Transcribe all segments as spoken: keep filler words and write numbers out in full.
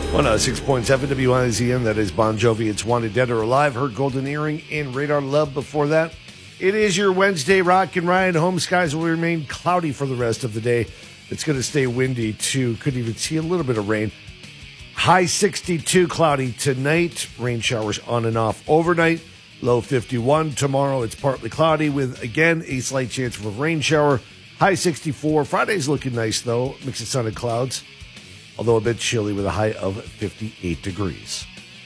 one oh six point seven W I Z N, that is Bon Jovi. It's Wanted Dead or Alive. Heard Golden Earring and Radar Love before that. It is your Wednesday rock and ride. Home skies will remain cloudy for the rest of the day. It's going to stay windy, too. Could even see a little bit of rain. High sixty-two, cloudy tonight. Rain showers on and off overnight. Low fifty-one. Tomorrow it's partly cloudy with, again, a slight chance of a rain shower. High sixty-four. Friday's looking nice, though. Mix of sun and clouds. Although a bit chilly with a high of fifty-eight degrees.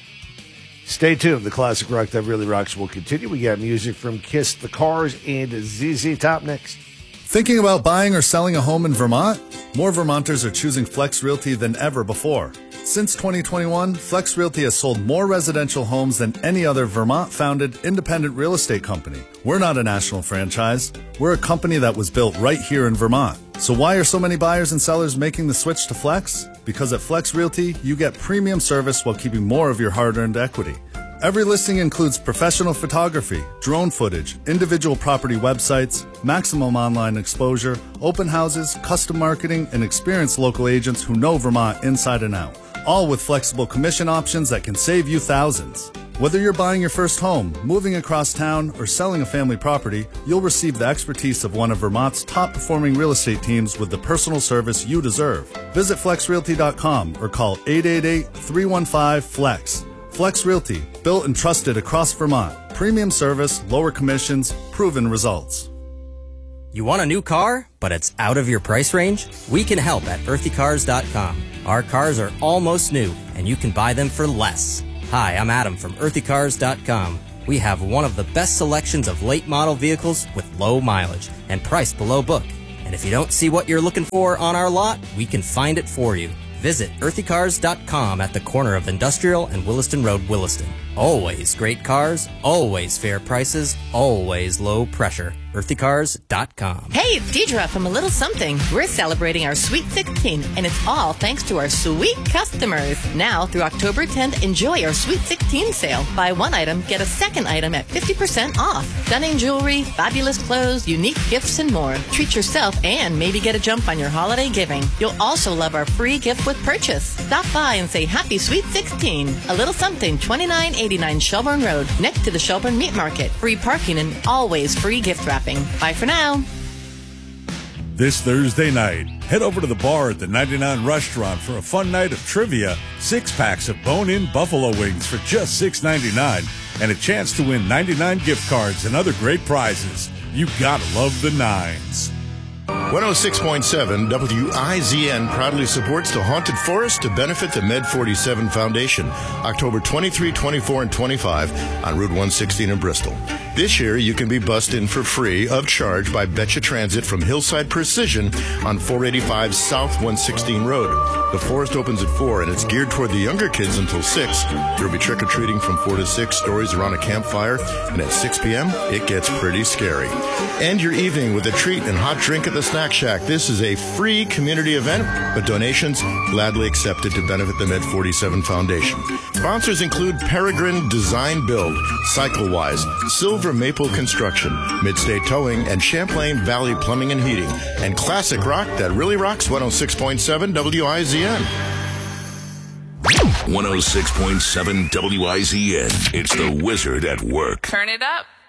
Stay tuned. The classic rock that really rocks will continue. We got music from Kiss, The Cars, and Z Z Top next. Thinking about buying or selling a home in Vermont? More Vermonters are choosing Flex Realty than ever before. Since twenty twenty-one, Flex Realty has sold more residential homes than any other Vermont-founded independent real estate company. We're not a national franchise. We're a company that was built right here in Vermont. So why are so many buyers and sellers making the switch to Flex? Because at Flex Realty, you get premium service while keeping more of your hard-earned equity. Every listing includes professional photography, drone footage, individual property websites, maximum online exposure, open houses, custom marketing, and experienced local agents who know Vermont inside and out. All with flexible commission options that can save you thousands. Whether you're buying your first home, moving across town, or selling a family property, you'll receive the expertise of one of Vermont's top-performing real estate teams with the personal service you deserve. Visit flex realty dot com or call eight eight eight, three one five, FLEX. Flex Realty, built and trusted across Vermont. Premium service, lower commissions, proven results. You want a new car, but it's out of your price range? We can help at earthy cars dot com. Our cars are almost new, and you can buy them for less. Hi, I'm Adam from earthy cars dot com. We have one of the best selections of late model vehicles with low mileage and priced below book. And if you don't see what you're looking for on our lot, we can find it for you. Visit earthy cars dot com at the corner of Industrial and Williston Road, Williston. Always great cars, always fair prices, always low pressure. earthy cars dot com. Hey, it's Deidre from A Little Something. We're celebrating our Sweet sixteen, and it's all thanks to our sweet customers. Now, through October tenth, enjoy our Sweet sixteen sale. Buy one item, get a second item at fifty percent off. Stunning jewelry, fabulous clothes, unique gifts, and more. Treat yourself and maybe get a jump on your holiday giving. You'll also love our free gift with purchase. Stop by and say Happy Sweet sixteen. A Little Something, twenty-nine eighty-nine Shelburne Road, next to the Shelburne Meat Market. Free parking and always free gift wrapping. Bye for now. This Thursday night, head over to the bar at the ninety-nine Restaurant for a fun night of trivia, six packs of bone-in buffalo wings for just six ninety-nine, and a chance to win ninety-nine gift cards and other great prizes. You gotta love the nines. one oh six point seven W I Z N proudly supports the Haunted Forest to benefit the Med forty-seven Foundation, October twenty-third, twenty-fourth, and twenty-fifth on Route one sixteen in Bristol. This year, you can be bussed in for free of charge by Betcha Transit from Hillside Precision on four eighty-five South one sixteen Road. The forest opens at four, and it's geared toward the younger kids until six. There will be trick-or-treating from four to six, stories around a campfire, and at six p.m., it gets pretty scary. End your evening with a treat and hot drink at the Snack Shack. This is a free community event, but donations gladly accepted to benefit the Med forty-seven Foundation. Sponsors include Peregrine Design Build, CycleWise, Silver Maple Construction, Midstate Towing, and Champlain Valley Plumbing and Heating, and classic rock that really rocks. one oh six point seven W I Z N. one oh six point seven W I Z N. It's the Wizard at Work. Turn it up.